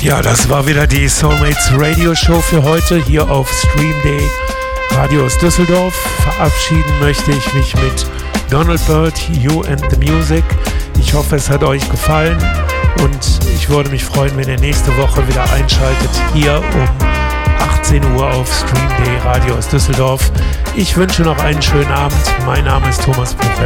Ja, das war wieder die Soulmates Radio Show für heute hier auf Stream Day Radio aus Düsseldorf. Verabschieden möchte ich mich mit Donald Byrd, You and the Music. Ich hoffe, es hat euch gefallen und ich würde mich freuen, wenn ihr nächste Woche wieder einschaltet hier um 18 Uhr auf Stream Day Radio aus Düsseldorf. Ich wünsche noch einen schönen Abend. Mein Name ist Thomas Buchel.